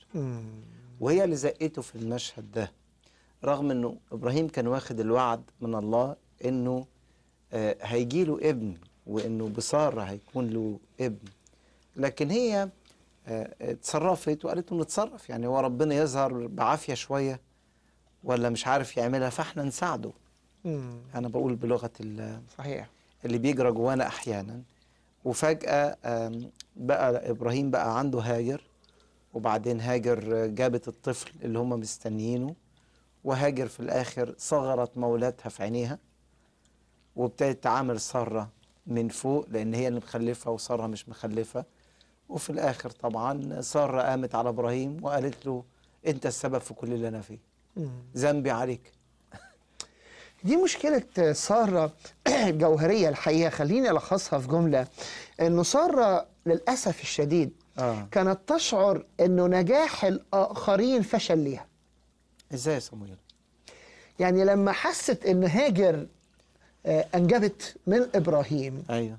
وهي اللي زقته في المشهد ده، رغم انه ابراهيم كان واخد الوعد من الله انه هيجي له ابن، وانه بسارة هيكون له ابن، لكن هي اتصرفت وقالت له نتصرف، يعني هو ربنا يظهر بعافية شوية ولا مش عارف يعملها فاحنا نساعده. انا بقول بلغة صحيح. اللي بيجرى جوانا احيانا. وفجأة بقى ابراهيم بقى عنده هاجر، وبعدين هاجر جابت الطفل اللي هم مستنيينه، وهاجر في الاخر صغرت مولاتها في عينيها، وابتدت تعامل سارة من فوق لان هي اللي مخلفة وسارة مش مخلفة. وفي الاخر طبعا سارة قامت على ابراهيم وقالت له انت السبب في كل اللي انا فيه، ذنبي عليك. دي مشكلة سارة الجوهرية الحقيقة. خليني ألخصها في جملة، إنه سارة للأسف الشديد كانت تشعر إنه نجاح الآخرين فشل ليها. إزاي يا صمويل؟ يعني لما حست إن هاجر أنجبت من إبراهيم، أيوه،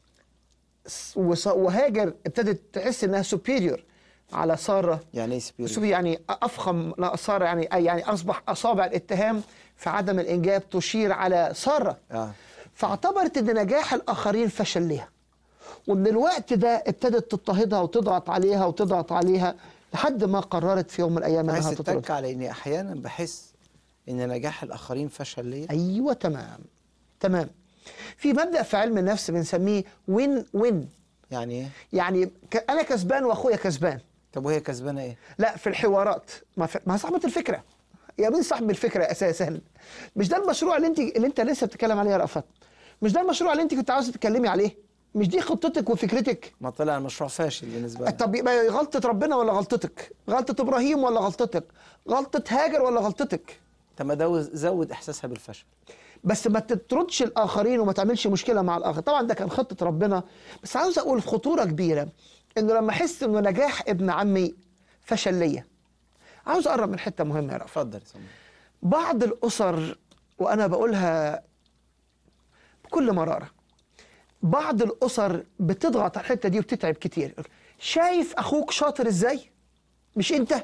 وهاجر ابتدت تحس إنها سوبيريور على سارة. يعني إيه سوبيريور؟ يعني أفخم سارة، يعني أصبح أصابع الاتهام في عدم الإنجاب تشير على سارة. فاعتبرت ان نجاح الاخرين فشل ليها، ومن الوقت ده ابتدت تضطهدها وتضغط عليها لحد ما قررت في يوم من الايام انها تطردها. عايز تتك على اني احيانا بحس ان نجاح الاخرين فشل ليا. ايوه، تمام. في مبدأ في علم النفس بنسميه وين وين. يعني ايه؟ يعني انا كسبان واخويا كسبان. طب وهي كسبانه ايه؟ لا، في الحوارات ما صاحبة الفكره. يا مين صاحب الفكره اساسا؟ مش ده المشروع اللي انت لسه بتتكلم عليه يا رأفت؟ مش ده المشروع اللي انت كنت عاوزه تتكلمي عليه؟ مش دي خطتك وفكرتك؟ ما طلع المشروع فاشل بالنسبه لي. طب يبقى غلطه ربنا ولا غلطتك؟ غلطه ابراهيم ولا غلطتك؟ غلطه هاجر ولا غلطتك؟ طب ما ده زود احساسها بالفشل. بس ما تطردش الاخرين وما تعملش مشكله مع الاخر. طبعا ده كان خطه ربنا، بس عاوز اقول خطوره كبيره انه لما احس انه نجاح ابن عمي فشل ليا. عاوز اقرب من حته مهمه يا رأفت. اتفضل يا سمير. بعض الاسر، وانا بقولها بكل مراره، بعض الاسر بتضغط على الحته دي وبتتعب كتير. شايف اخوك شاطر ازاي؟ مش انت؟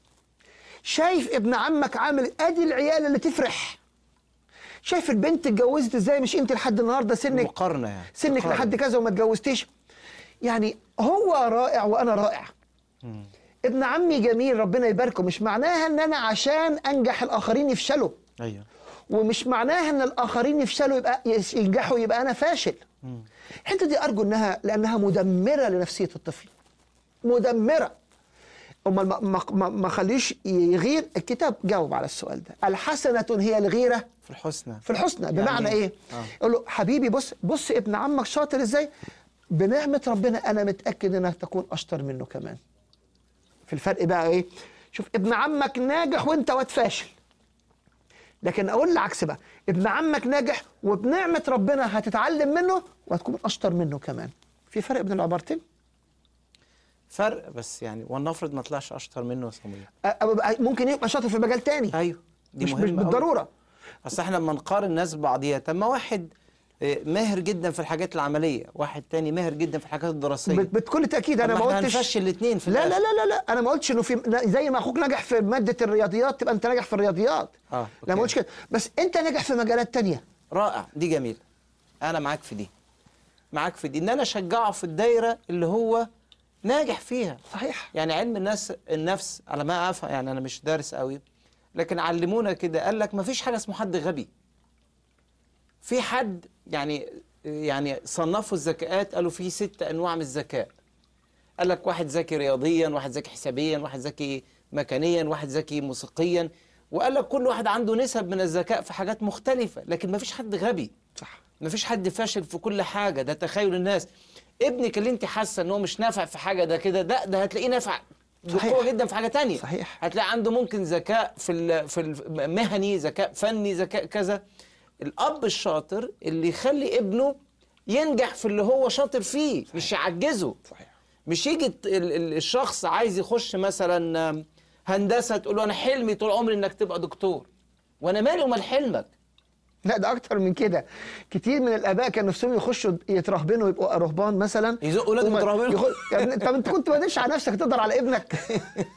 شايف ابن عمك عامل؟ ادي العيال اللي تفرح. شايف البنت اتجوزت ازاي؟ مش انت لحد النهارده سنك مقارنه، يعني سنك لحد كذا وما اتجوزتيش. يعني هو رائع وانا رائع. ابن عمي جميل ربنا يباركه. مش معناها ان انا عشان انجح الاخرين يفشلوا. ايوه. ومش معناها ان الاخرين يفشلوا يبقى ينجحوا يبقى انا فاشل. الحته دي ارجو لانها مدمره لنفسيه الطفل. مدمره. امال ما خليش يغير. الكتاب جاوب على السؤال ده. الحسنه هي الغيره في الحسنى. بمعنى يعني ايه؟ يقول له حبيبي بص ابن عمك شاطر ازاي؟ بنعمه ربنا انا متاكد انك تكون اشطر منه كمان. في الفرق بقى ايه؟ شوف ابن عمك ناجح وانت واد فاشل. لكن اقول العكس بقى، ابن عمك ناجح وبنعمه ربنا هتتعلم منه وهتكون اشطر منه كمان. في فرق بين العبارتين؟ فرق، بس يعني ولنفرض ما طلعش اشطر منه يا صمويل. ممكن يبقى شاطر في مجال تاني. ايوه، دي مش مهمه بالضروره. اصل احنا لما نقارن الناس ببعضيها، طب ما واحد ماهر جدا في الحاجات العمليه، واحد تاني ماهر جدا في الحاجات الدراسيه. بكل تاكيد انا ما قلتش هنفشل الاثنين في لا لا لا لا انا ما قلتش انه في زي ما اخوك نجح في ماده الرياضيات تبقى انت ناجح في الرياضيات. لا ما قلتش كده، بس انت ناجح في مجالات تانية. رائع، دي جميله. انا معاك في دي، ان انا اشجعه في الدايره اللي هو ناجح فيها. صحيح. يعني علم النفس على ما افهم، يعني انا مش دارس قوي، لكن علمونا كده. قال لك ما فيش حاجه اسمه حد غبي. في حد يعني صنفوا الذكاءات، قالوا في 6 أنواع من الذكاء. قال لك واحد ذكي رياضيا، واحد ذكي حسابيا، واحد ذكي ميكانيا، واحد ذكي موسيقيا، وقال لك كل واحد عنده نسب من الذكاء في حاجات مختلفة، لكن ما فيش حد غبي. صح. ما فيش حد فاشل في كل حاجة. ده تخيل الناس. ابنك اللي انت حاسة ان هو مش نافع في حاجة ده كده، ده هتلاقيه نافع بقوة جدا في حاجة تانية. صحيح. هتلاقي عنده ممكن ذكاء في المهني، ذكاء فني، ذكاء كذا. الأب الشاطر اللي يخلي ابنه ينجح في اللي هو شاطر فيه. صحيح. مش يعجزه. صحيح. مش يجي الشخص عايز يخش مثلا هندسة تقول له أنا حلمي طول عمري إنك تبقى دكتور. وأنا مالي ومال حلمك؟ لا، ده أكتر من كده. كتير من الآباء كانوا نفسهم يخشوا يترهبنوا يبقوا رهبان مثلا. يزقوا ولادهم يترهبنوا. طب أنت كنت ما تدش على نفسك تقدر على ابنك؟